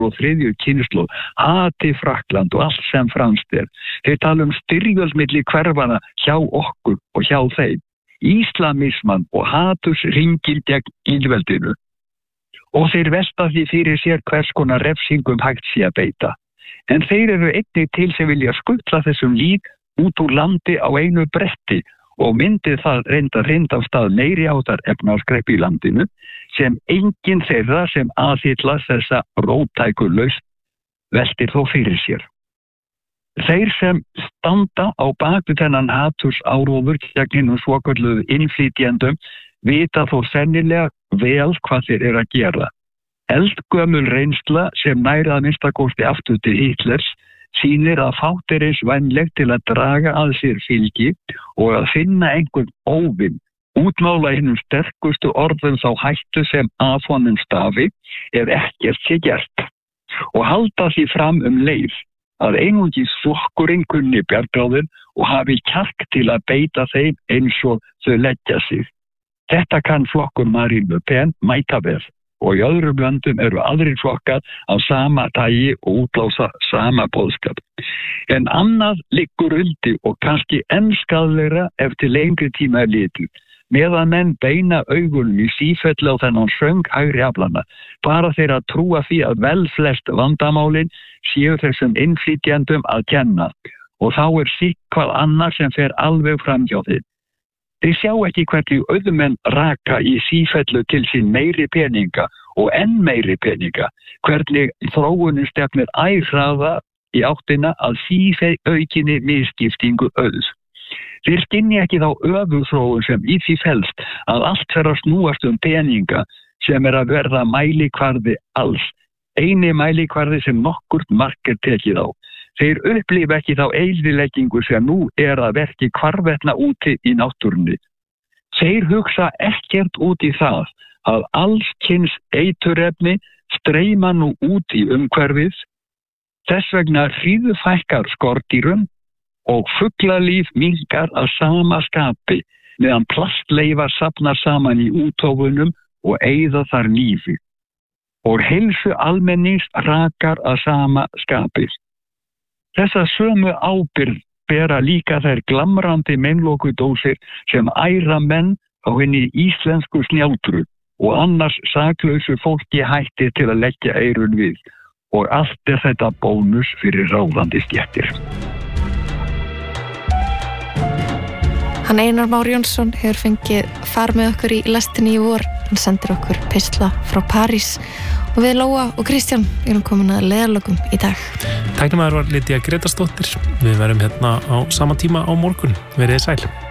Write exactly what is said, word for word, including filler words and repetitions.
og þriðju kynslóð, hati Frakkland og allt sem franskt er. Þeir tala um styrjöld milli hverfana hjá okkur og hjá þeim. Íslamisman og haturs ringil gegn lýðveldinu. Og þeir velta því fyrir sér hvers konar refsingum hægt sé að beita. En þeir eru einnig til sem vilja skutla þessum lýð út úr landi á einu bretti og myndi það reynda reynda af stað meiri áttar efnaskrepp í landinu sem enginn þeirra sem aðhyllast þessa róttæku lausn veltir þó fyrir sér. Þeir sem standa á baku þennan haturs áróður gegn hinum svokölluðu innflytjendum vita þó sennilega vel hvað þeir eru að gera. Eldgömul reynsla sem næra að minnsta kosti aftur til Hitlers sýnir að fátt er eins vænlegt til að draga að sér fylgi og að finna einhvern óvin, útmála hinum sterkustu orðum þá hættu sem af honum stafi ef ekkert sé gert og halda því fram um leið að einungis flokkurinn kunni bjargráðin og hafi kjark til að beita þeim eins og þau leggja sig. Þetta kann flokkur Marine Le Pen mæta vel. Og í öðrum löndum eru aðrir flokkar á sama tagi og útlása sama boðskap. En annað liggur undir og kannski enn skaðlegra ef til lengri tíma er litið. Meðan menn beina augunum í sífellu á þennan söng hægri aflana, fara þeir að trúa því að vel flest vandamálin séu þessum innflytjendum að kenna og þá er sitt hvað annað sem fer alveg fram hjá þeim. Þeir sjá ekki hvernig auðmenn raka í sífellu til sín meiri peninga og enn meiri peninga, hvernig þróunin stefnir æ hraða í áttina að síaukinni misskiptingu auðs. Þeir skynja ekki þá öfugþróun sem í því felst að allt fer að snúast um peninga sem er að verða mælikvarði alls, eini mælikvarði sem nokkurt mark er tekið á. Þeir upplifa ekki þá eyðileggingu sem nú er að verki hvarvetna úti í náttúrunni. Þeir hugsa ekkert út í það að alls kyns eiturefni streyma nú út í umhverfið, þess vegna hríðfækkar skordýrum og fuglalíf minnkar að sama skapi meðan plastleifar safnar saman í úttófunum og eyða þar lífi. Og heilsu almennings rakar að sama skapi. Þessa sömu ábyrgð bera líka þær glamrandi meinlokudósir sem æra menn á henni íslensku snjáltru og annars saklausu fólki hætti til að leggja eyrun við og allt er þetta bónus fyrir ráðandi stéttir. Hann Einar Már Jónsson hefur fengið far með okkur í lestinni í vor. Hann sendir okkur pistla frá París og við Lóa og Kristján erum komin að leiðarlokum í dag. Tæknamaður var Lydia Gretarsdóttir. Við verum hérna á sama tíma á morgun. Verið sæl.